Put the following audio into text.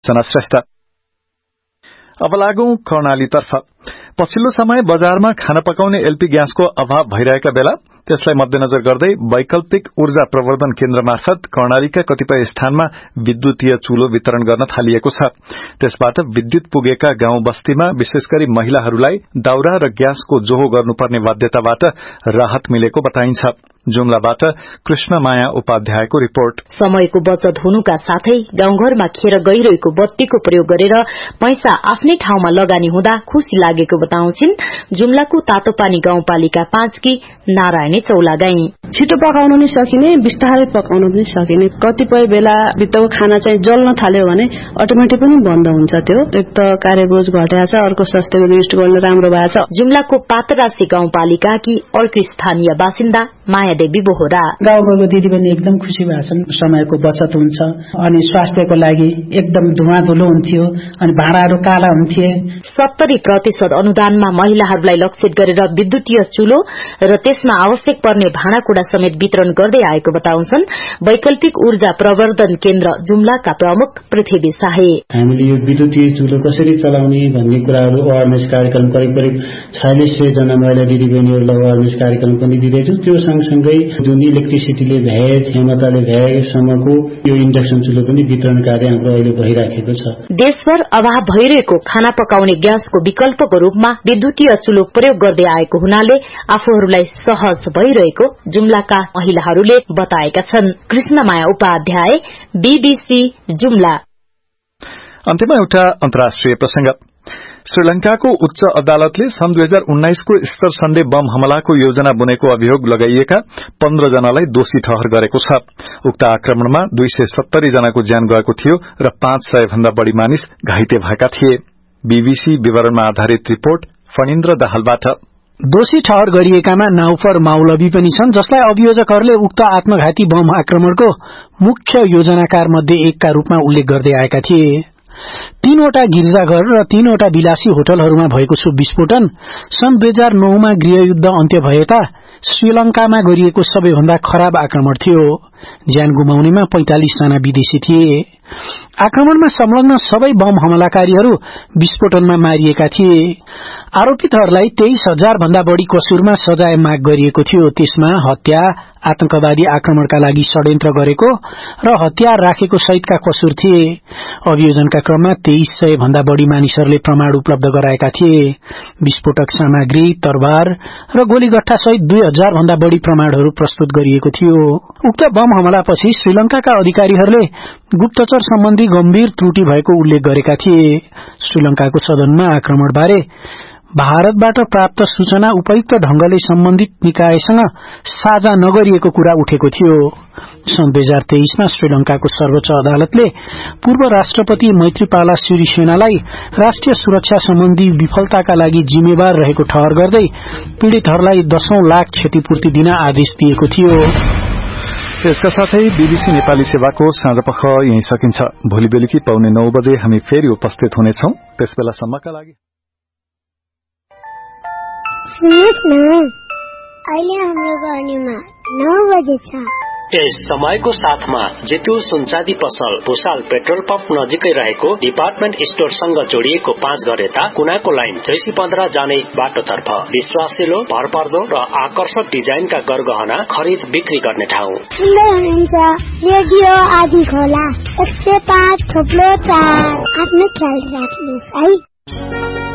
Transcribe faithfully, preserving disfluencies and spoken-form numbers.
श्रेष्ठ। अब लागौं कर्णालीतर्फ। पछिल्लो समय बजारमा खाना पकाउने एलपी ग्यासको अभाव भइरहेका बेला त्यसलाई मध्यनजर गर्दै वैकल्पिक ऊर्जा प्रवर्धन केन्द्र मार्फत कर्णालीका कतिपय स्थानमा विद्युतीय चूलो वितरण गर्न थालिएको छ। त्यसबाट विद्युत पुगेका गाउँ बस्तीमा विशेष गरी महिलाहरूलाई दाउरा र ग्यासको जोहो गर्नुपर्ने बाध्यताबाट राहत मिलेको बताइन्छ। जुम्लाबाट कृष्ण माया उपाध्यायको रिपोर्ट। समयको बचत हुनुका साथै गाउँघरमा खेर गइरहेको बत्तीको प्रयोग गरेर पैसा आफ्नै ठाउँमा लगानी हुँदा खुशी लागेको बताउँछिन् जुम्लाको तातोपानी गाउँपालिका पाँचकी नारायणी चौलागाई। छिटो पकाउन नि सकिने, बिस्तारै पकाउन पनि सकिने। कतिपय बेला बित्ताको खाना चाहिँ जल्न थाल्यो भने अटोमेटिक पनि बन्द हुन्छ। त्यो एक त कार्यबोझ घटेको छ, अर्को स्वास्थ्यको दृष्टिकोणले राम्रो भएको छ। जुम्लाको पातरासी गाउँपालिकाकी अर्की स्थानीय बासिन्दा मायादेवी बोहरा। गाउँको दिदीबहिनी एकदम खुसी भएछन्। समयको बचत हुन्छ अनि स्वास्थ्यको लागि एकदम धुवा धुलो हुन्थ्यो अनि भाँडाहरू काला हुन्थे। सत्तरी प्रतिशत अनुदानमा महिलाहरूलाई लक्षित गरेर विद्युतीय चुलो र त्यसमा आवश्यक पर्ने भाँडाकुँडा समेत वितरण गर्दै आएको बताउँछन् वैकल्पिक ऊर्जा प्रवर्धन केन्द्र जुम्लाका प्रमुख पृथ्वी शाहे। हामीले यो विद्युतीय चुलो कसरी चलाउने भन्ने कुराहरू अवेरनेस कार्यक्रम करिब करिब छयालिस सय जना महिला दिदीबहिनीहरूलाई अवेरनेस कार्यक्रम पनि दिँदैछौँ। त्यो सँगसँगै जुन इलेक्ट्रिसिटीले भ्याए क्षमताले भ्याएसम्मको यो इन्डक्सन चुलो पनि वितरण कार्य हाम्रो अहिले भइराखेको छ। देशभर अभाव भइरहेको खाना पकाउने ग्यासको विकल्पको रूपमा विद्युतीय चुलो प्रयोग गर्दै आएको हुनाले आफूहरूलाई सहज भइरहेको जुम्लाका महिलाहरूले बताएका छन्। कृष्णमाया उपाध्याय, बीबीसी जुम्ला। अन्त्यमा एउटा अन्तर्राष्ट्रिय प्रसंग। श्रीलंकाको उच्च अदालतले सन् दुई हजार उन्नाइसको ईस्टर सन्डे बम हमलाको योजना बुनेको अभियोग लगाइएका पन्ध्र जनालाई दोषी ठहर गरेको छ। उक्त आक्रमणमा दुई सय सत्तरी जनाको ज्यान गएको थियो र पाँच सय भन्दा बढ़ी मानिस घाइते भएका थिए। बीबीसी विवरणमा आधारित रिपोर्ट फणिन्द्र दाहालबाट। दोषी ठहर गरिएकामा नाउफर माउलवी पनि छन्, जसलाई अभियोजकहरूले उक्त आत्मघाती बम आक्रमणको मुख्य योजनाकार मध्ये एकका रूपमा उल्लेख गर्दै आएका थिए। तीनवटा गिर्जाघर र तीनवटा विलासी होटलहरूमा भएको सो विस्फोटन सन् दुई हजार नौमा गृहयुद्ध अन्त्य भएका श्रीलंकामा गरिएको सबैभन्दा खराब आक्रमण थियो। ज्यान गुमाउनेमा पैंतालिस जना विदेशी थिए। आक्रमणमा संलग्न सबै बम हमलाकारीहरू विस्फोटनमा मारिएका थिए। आरोपितहरूलाई तेइस हजार भन्दा बढ़ी कसुरमा सजाय माग गरिएको थियो। त्यसमा हत्या, आतंकवादी आक्रमणका लागि षड्यन्त्र गरेको र हतियार राखेको सहितका कसुर थिए। अभियोजनका क्रममा तेइस सय भन्दा बढ़ी मानिसहरूले प्रमाण उपलब्ध गराएका थिए। विस्फोटक सामग्री, तरबार र गोलीगट्टा सहित दुई हजार भन्दा बढ़ी प्रमाणहरू प्रस्तुत गरिएको थियो। उक्त बम हमलापछि श्रीलंकाका अधिकारीहरूले गुप्तचर सम्बन्धी गम्भीर त्रुटि भएको उल्लेख गरेका थिए। श्रीलंकाको सदनमा आक्रमणबारे भारतबाट प्राप्त सूचना उपयुक्त ढंगले सम्बन्धित निकायसँग साझा नगरिएको कुरा उठेको थियो। सन् दुई हजार तेइसमा श्रीलंकाको सर्वोच्च अदालतले पूर्व राष्ट्रपति मैत्रीपाला सिरिसेनालाई राष्ट्रिय सुरक्षा सम्बन्धी विफलताका लागि जिम्मेवार रहेको ठहर गर्दै पीड़ितहरूलाई दशौं लाख क्षतिपूर्ति दिन आदेश दिएको थियो। यसका साथै बीबीसी नेपाली सेवाको साँझपख यही सकिन्छ। भोलि बेलुकी पाउने नौ बजे हामी फेरि उपस्थित हुनेछौं। त्यसबेलासम्मका लागि अहिले हाम्रो गर्नेमा नौ बजे छ। यस समयको साथमा जेतु सुनचादी पसल भूषाल पेट्रोल पम्प नजिकै रहेको डिपार्टमेन्ट स्टोरसँग जोडिएको पाँच घर यता कुनाको लाइन जैसी पन्ध्र जाने बाटोतर्फ विश्वासिलो, भरपर्दो र आकर्षक डिजाइनका गरगहना खरिद बिक्री गर्ने ठाउँ। सुन्दै हुनुहुन्छ रेडियो आदि खोला एक सय पाँच थोप्लो चार। आफ्नो ख्याल राख्नुहोस् है।